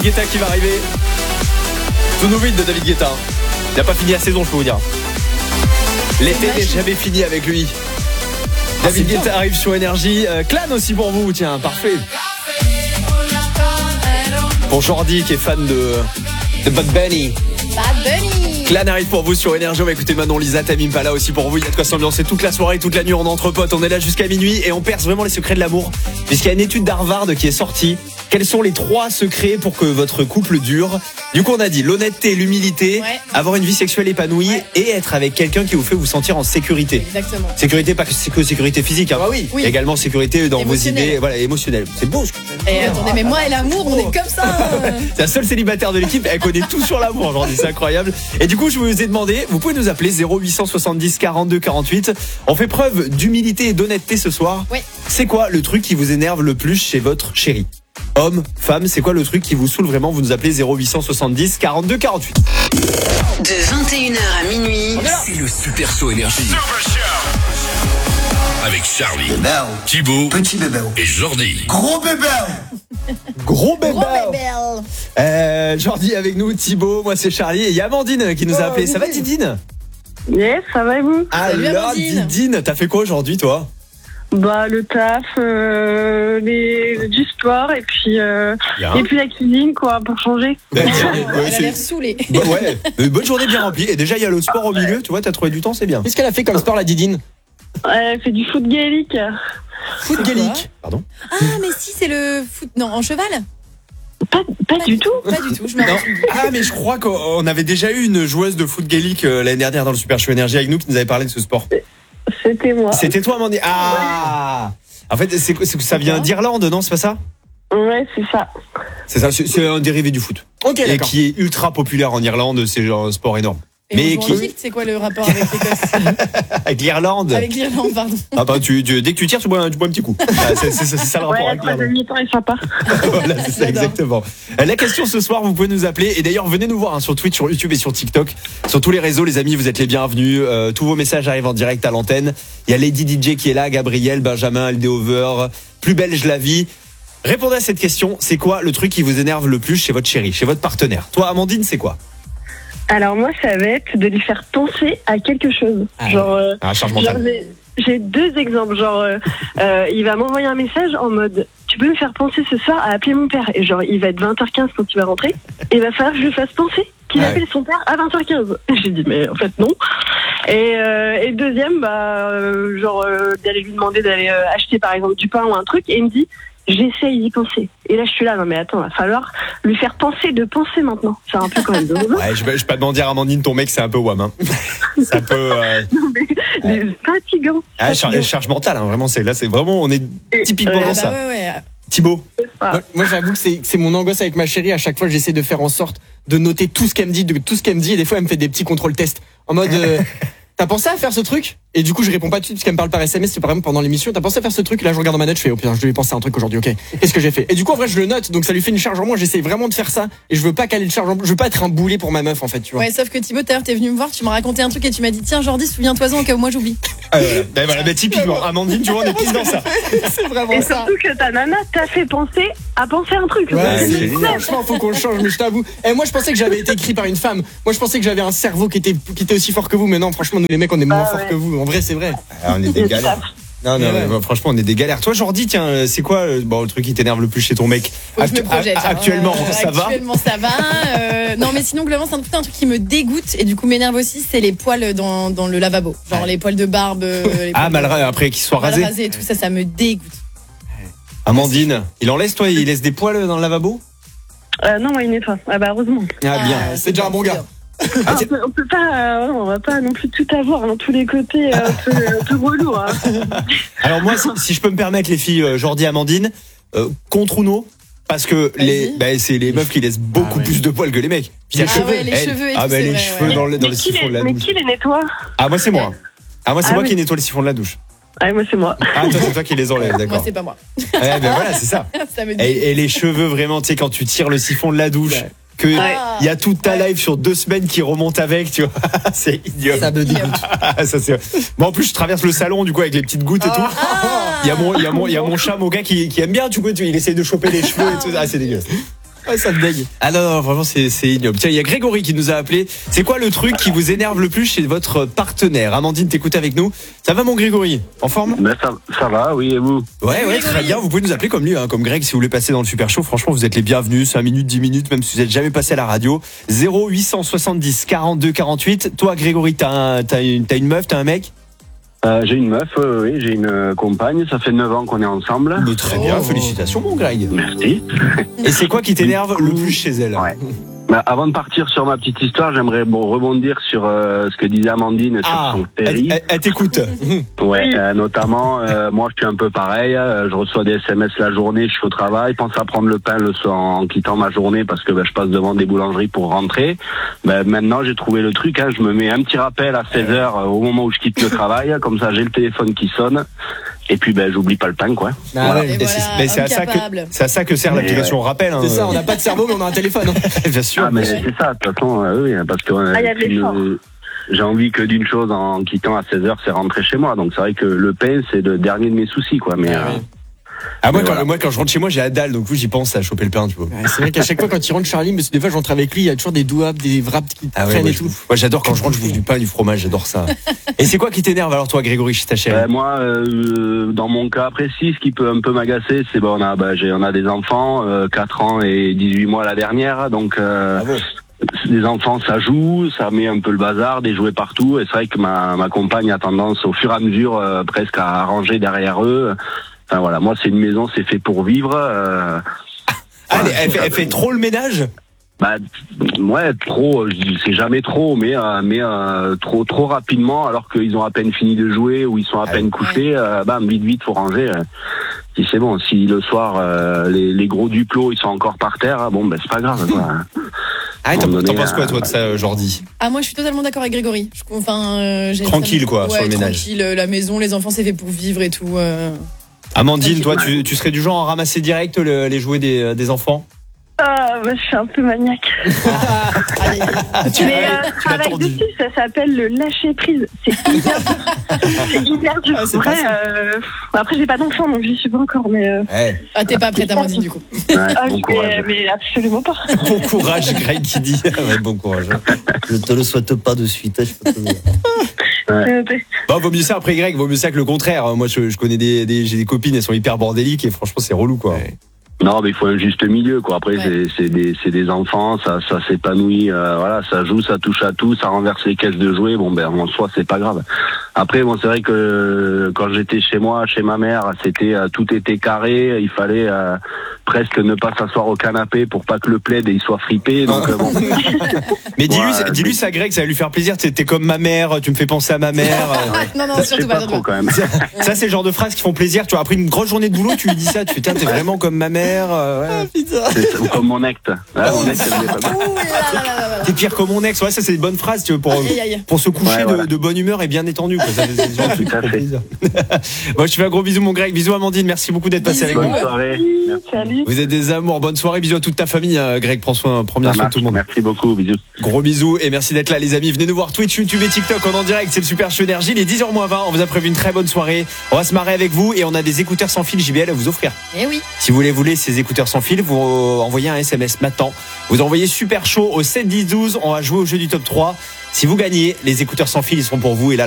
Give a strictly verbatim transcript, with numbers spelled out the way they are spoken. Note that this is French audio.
Guetta qui va arriver. Tout nouveau de David Guetta. Il n'a pas fini la saison, je peux vous dire. L'été n'est jamais fini avec lui. David Guetta arrive sur Énergie. Euh, Clan aussi pour vous, tiens, parfait. Pour Jordi qui est fan de, de Bad Bunny. Bad Bunny. Clan arrive pour vous sur Énergie. On va écouter Manon, Lisa, Tamim Pala aussi pour vous. Il y a de quoi s'ambiancer toute la soirée, toute la nuit. On est entre potes, on est là jusqu'à minuit et on perce vraiment les secrets de l'amour. Puisqu'il y a une étude d'Harvard qui est sortie. Quels sont les trois secrets pour que votre couple dure? Du coup, on a dit l'honnêteté, l'humilité, ouais. avoir une vie sexuelle épanouie ouais. et être avec quelqu'un qui vous fait vous sentir en sécurité. Exactement. Sécurité, pas que, que sécurité physique, hein. Ah oui. Oui. Également sécurité dans vos idées, voilà, émotionnelles. C'est beau ce que je Et attendez, mais moi et l'amour, on est comme ça. C'est la seule célibataire de l'équipe, elle connaît tout sur l'amour aujourd'hui, c'est incroyable. Et du coup, je vous ai demandé, vous pouvez nous appeler zéro huit cent soixante-dix quarante-deux quarante-huit. On fait preuve d'humilité et d'honnêteté ce soir. Oui. C'est quoi le truc qui vous énerve le plus chez votre chéri? Homme, femme, c'est quoi le truc qui vous saoule vraiment? Vous nous appelez zéro huit cent soixante-dix quarante-deux quarante-huit. De vingt et une heures à minuit, c'est le Super Show Énergie. Avec Charlie, Bébé, Thibaut petit bébé, et Jordi. gros bébé. Gros bébé. Gros bébé. Euh, Jordi avec nous, Thibaut, moi c'est Charlie et il y a Amandine qui nous a appelé. Ça va Didine? Yes, ça va et vous? Salut, Alors Amandine. Didine, t'as fait quoi aujourd'hui toi? Bah le taf, euh, les, du sport et puis euh, et puis la cuisine quoi pour changer. Ben, Elle ouais, a c'est- l'air saoulée. Bah ouais, une bonne journée bien remplie. Et déjà, il y a le sport au milieu, tu vois, t'as trouvé du temps, c'est bien. Qu'est-ce qu'elle a fait comme sport, la Didine? Elle fait du foot gaélique. Foot gaélique. Pardon? Ah, mais si, c'est le foot. Non, en cheval? Pas, pas du tout. Pas du tout, je me Non. rappelle. Ah, mais je crois qu'on avait déjà eu une joueuse de foot gaélique euh, l'année dernière dans le Super Show Énergie avec nous qui nous avait parlé de ce sport. C'était moi. C'était toi, Amandine? Ah! En fait, c'est, c'est, ça vient d'Irlande, non? C'est pas ça? Ouais, c'est ça. C'est ça, c'est, c'est un dérivé du foot. Ok, Et d'accord. qui est ultra populaire en Irlande, c'est genre un sport énorme. Et Mais on joue qui- en Égypte, c'est quoi le rapport avec l'Écosse? Avec l'Irlande? Avec l'Irlande, pardon. Ah bah, tu, tu- dès que tu tires, tu bois un, tu bois un petit coup. Ah, c'est, c'est, c'est ça le rapport Ouais, la avec l'Irlande. troisième mi-temps est sympa. Voilà, c'est ça, J'adore. exactement. La question ce soir, vous pouvez nous appeler. Et d'ailleurs, venez nous voir hein, sur Twitch, sur YouTube et sur TikTok. Sur tous les réseaux, les amis, vous êtes les bienvenus. Euh, tous vos messages arrivent en direct à l'antenne. Il y a Lady D J qui est là, Gabriel, Benjamin, Aldeover, Plus belge la vie. Répondez à cette question. C'est quoi le truc qui vous énerve le plus chez votre chéri, chez votre partenaire? Toi, Amandine, c'est quoi? Alors moi, ça va être de lui faire penser à quelque chose. Ah, genre, euh, Ah, charge genre, mentale. j'ai- j'ai deux exemples. Genre, euh, euh, il va m'envoyer un message en mode tu peux me faire penser ce soir à appeler mon père. Et genre, il va être vingt heures quinze quand il va rentrer. Et il va falloir que je lui fasse penser qu'il Ouais. appelle son père à vingt heures quinze. J'ai dit mais en fait non. Et, euh, et deuxième, bah, euh, genre euh, d'aller lui demander d'aller euh, acheter par exemple du pain ou un truc. Et il me dit j'essaye d'y penser. Et là, je suis là, non mais attends, il va falloir lui faire penser de penser maintenant. C'est un peu quand même drôle. Ouais, je vais, je vais pas demander à Amandine, ton mec, c'est un peu wham. Hein. C'est un peu. Euh... Non, mais, mais fatigant. Ah, charge, charge mentale, hein, vraiment. C'est, là, c'est vraiment. On est typiquement Ouais, dans Ah ça. bah ouais, ouais. Thibaut. Moi, moi, j'avoue que c'est, c'est mon angoisse avec ma chérie. À chaque fois, j'essaie de faire en sorte de noter tout ce qu'elle me dit, de tout ce qu'elle me dit. Et des fois, elle me fait des petits contrôles tests. En mode, euh, t'as pensé à faire ce truc? Et du coup, je réponds pas tout de suite parce qu'elle me parle par S M S. C'est par exemple pendant l'émission. T'as pensé à faire ce truc? Là, je regarde dans ma note, je fais, oh putain, je devais penser à un truc aujourd'hui, ok. Qu'est-ce que j'ai fait? Et du coup, en vrai, je le note. Donc, ça lui fait une charge en moins. J'essaie vraiment de faire ça. Et je veux pas caler le charge en Je veux pas être un boulet pour ma meuf, en fait, tu vois. Ouais, sauf que Thibaut, tout à l'heure, t'es venu me voir, tu m'as raconté un truc et tu m'as dit tiens, Jordi, souviens-toi-en au cas où moi j'oublie. Ah, voilà. Ben voilà, ben typiquement, Amandine, tu vois, on est pile dans ça. C'est vraiment Et ça. surtout que ta nana t'a fait penser à penser à un truc. Ouais, Ouais, c'est- c'est génial. franchement, faut qu'on le change, mais je t'avoue. Et moi, je pensais que j'avais été écrit par une femme. Moi, je pensais que j'avais un cerveau qui était, qui était aussi fort que vous, mais non, franchement, nous, les mecs, on est moins Ah forts ouais. que vous. En vrai, c'est vrai. Ah, on est des galères. Non, non, Ouais. mais, bah, franchement, on est des galères. Toi, Jordi, tiens, euh, c'est quoi euh, bon, le truc qui t'énerve le plus chez ton mec? Faut que je me Actu- projette. a- hein. Actuellement, Euh, ça va? Actuellement, ça va. Euh, non, mais sinon, globalement, c'est un truc, un truc qui me dégoûte et du coup m'énerve aussi, c'est les poils dans, dans le lavabo. Genre les poils de barbe. euh, les Ah, poils mal de- ra- après qu'il soit mal rasé. rasé et tout ça, ça me dégoûte. Amandine, il en laisse, toi? Il laisse des poils dans le lavabo? Euh, non, moi, il nettoie. Ah bah heureusement. Ah, bien. Ah, C'est déjà un bon gars. Ah, on, peut, on peut pas, euh, on va pas non plus tout avoir, hein, tous les côtés euh, un peu, un peu relou. Hein. Alors, moi, si, si je peux me permettre, les filles, euh, Jordi, Amandine, euh, contre ou non? Parce que les, Vas-y. bah, c'est les meufs qui laissent beaucoup Ah ouais. plus de poils que les mecs. Puis Ah ouais, les cheveux et ah tout, bah c'est les vrai, cheveux ouais. dans, le, dans mais, les qui siphons les, de la mais douche. qui les nettoie? Ah, moi, c'est moi. Ah, moi, c'est Ah moi oui. qui nettoie les siphons de la douche. Ah, moi, c'est moi. Ah, toi, c'est toi qui les enlèves, Moi, d'accord. c'est pas moi. Ouais, ben voilà, c'est ça. Ça me dégoûte. Et, et les cheveux, vraiment, tu sais, quand tu tires le siphon de la douche, Ouais. que il Ouais. y a toute ta life sur deux semaines qui remonte avec, tu vois. C'est idiot. Ça me dégoûte. Ah, ça, c'est... Bon, en plus, je traverse le salon, du coup, avec les petites gouttes et tout. Ah. Il y a mon, il y a mon, il y a mon chat, mon gars, qui, qui aime bien, tu vois, tu- il essaye de choper les cheveux et tout. Ah, c'est dégueulasse. Ouais, ça te dégue. Ah non, non, vraiment, c'est, c'est ignoble. Tiens, il y a Grégory qui nous a appelé. C'est quoi le truc qui vous énerve le plus chez votre partenaire? Amandine, t'écoutes avec nous. Ça va, mon Grégory? En forme? Ben ça, ça va, oui, et vous? Ouais, ouais, très bien. Vous pouvez nous appeler comme lui, hein, comme Greg, si vous voulez passer dans le Super Show. Franchement, vous êtes les bienvenus. cinq minutes, dix minutes, même si vous n'êtes jamais passé à la radio. zéro huit cent soixante-dix quarante-deux quarante-huit. Toi, Grégory, t'as, un, t'as, une, t'as une meuf, t'as un mec? Euh, j'ai une meuf, euh, oui, j'ai une euh, compagne. Ça fait neuf ans qu'on est ensemble. Mais très bien, Oh. félicitations, mon Greg. Merci. Et c'est quoi qui t'énerve le plus chez elle? Ouais. Bah, avant de partir sur ma petite histoire, j'aimerais bon, rebondir sur euh, ce que disait Amandine Ah, sur son elle, péri. elle- elle t'écoute. Ouais, euh, notamment, euh, moi je suis un peu pareil. euh, je reçois des S M S la journée, je suis au travail, pense à prendre le pain le soir en quittant ma journée parce que bah, je passe devant des boulangeries pour rentrer. Bah, maintenant j'ai trouvé le truc, hein, je me mets un petit rappel à seize heures euh, au moment où je quitte le travail, comme ça j'ai le téléphone qui sonne. Et puis ben j'oublie pas le pain quoi. Ah Voilà. ouais. Et Mais voilà, c'est, mais c'est à ça que, incapable. c'est à ça que sert Mais l'application rappel. Hein. C'est ça, on n'a pas de cerveau, mais on a un téléphone. hein. Bien sûr. Ah mais c'est ça, de toute façon, euh, oui, parce que euh, Ah, il y a de une- l'effort. j'ai envie que d'une chose en quittant à seize heures, c'est rentrer chez moi. Donc c'est vrai que le pain c'est le dernier de mes soucis quoi. Mais Ah euh, ouais. Ah, moi, Mais quand, voilà. moi, quand je rentre chez moi, j'ai la dalle, donc j'y pense à choper le pain, tu vois. Ouais, c'est vrai qu'à chaque fois quand il rentre Charlie, mais des fois je rentre avec lui, il y a toujours des douables, des wraps qui Ah ouais, traînent moi, et je tout. bouffe. Moi, j'adore quand je rentre, je bouffe du pain, du fromage, j'adore ça. Et c'est quoi qui t'énerve alors, toi, Grégory, chez ta chérie? Ben, moi, euh, dans mon cas précis, ce qui peut un peu m'agacer, c'est bon, on a, ben, j'ai, on a des enfants, euh, quatre ans et dix-huit mois la dernière, donc euh, Bravo. des enfants, ça joue, ça met un peu le bazar, des jouets partout, et c'est vrai que ma, ma compagne a tendance, au fur et à mesure, euh, presque à ranger derrière eux. Enfin voilà, moi c'est une maison, c'est fait pour vivre. Euh, Ah, voilà, elle, elle fait, elle fait trop le ménage? bah, ouais, trop, je dis, c'est jamais trop, mais euh, mais euh, trop trop rapidement, alors qu'ils ont à peine fini de jouer ou ils sont à Ah peine oui. couchés, euh, bam, vite vite, faut ranger. euh. Si c'est bon, si le soir euh, les, les gros duplos ils sont encore par terre, ah, bon ben c'est pas grave. Quoi. Ah, t'en, À un moment t'en donné, penses quoi, euh, toi, de ça, Jordi? Ah, moi, je suis totalement d'accord avec Grégory. Je, enfin, euh, j'ai- Tranquille, ça me- quoi, ouais, sur le ménage. Tranquille, euh, la maison, les enfants, c'est fait pour vivre et tout. euh. Amandine, toi, Ouais. tu, tu serais du genre à ramasser direct le- les jouets des, des enfants? Ah, bah, je suis un peu maniaque. Allez. tu Mais l'as- euh, tu l'as travail tordu. dessus, ça s'appelle le lâcher prise. C'est hyper dur. C'est hyper dur. Ah, c'est Vrai, pas ça. euh, après, j'ai pas d'enfant, donc j'y suis pas encore, mais. Euh, Ouais. Ah, t'es pas prête, Amandine, du coup. Ouais, ah, bon mais, courage. mais absolument pas. Bon courage, Greg qui dit. Ouais, bon courage. Je te le souhaite pas de suite. hein, je peux te le dire. Euh, Bon, vaut mieux ça après Greg, vaut mieux ça que le contraire. Moi, je, je connais des, des, j'ai des copines, elles sont hyper bordéliques et franchement, c'est relou, quoi. Non, mais il faut un juste milieu, quoi. Après, Ouais. c'est, c'est des, c'est des enfants, ça, ça s'épanouit, euh, voilà, ça joue, ça touche à tout, ça renverse les caisses de jouets. Bon, ben, en soi, c'est pas grave. Après, bon, c'est vrai que euh, quand j'étais chez moi, chez ma mère, c'était euh, tout était carré. Il fallait euh, presque ne pas s'asseoir au canapé pour pas que le plaid il soit fripé. Donc, euh, bon. Mais dis-lui, Ouais, dis-lui mais- ça, Greg, ça va lui faire plaisir. T'es, t'es comme ma mère, tu me fais penser à ma mère. Non, non, Je surtout sais pas. pas surtout trop pas. quand même. Ça, c'est le genre de phrases qui font plaisir. Tu vois, après une grosse journée de boulot, tu lui dis ça, tu fais, tiens, t'es vraiment comme ma mère. euh, ouais. C'est ou comme mon acte. Ah, mon acte, elle est pas mal. Ouh là là là là là. T'es pire que mon ex. Ouais, ça, c'est des bonnes phrases, tu vois, pour, Aïe, aïe. pour se coucher Ouais, de, voilà. de bonne humeur et bien détendu. Quoi. Ça, c'est des gens qui Tout à font fait. plaisir. Moi, je te fais un gros bisou, mon Greg. Bisous, Amandine. Merci beaucoup d'être passé avec Bisous. nous. Bonne soirée. Merci. Salut. Vous êtes des amours. Bonne soirée. Bisous à toute ta famille, euh, Greg. Prends soin, prends bien Ça soin de marche. tout le monde. Merci beaucoup. Bisous. Gros bisous et merci d'être là, les amis. Venez nous voir Twitch, YouTube et TikTok. On est en direct. C'est le Super Show Énergie. Il est dix heures moins vingt. On vous a prévu une très bonne soirée. On va se marrer avec vous et on a des écouteurs sans fil J B L à vous offrir. Eh oui. Si vous voulez voler ces écouteurs sans fil, vous envoyez un S M S maintenant. Vous envoyez Super Show au sept dix douze. On va jouer au jeu du top trois. Si vous gagnez, les écouteurs sans fil, ils seront pour vous. Et là,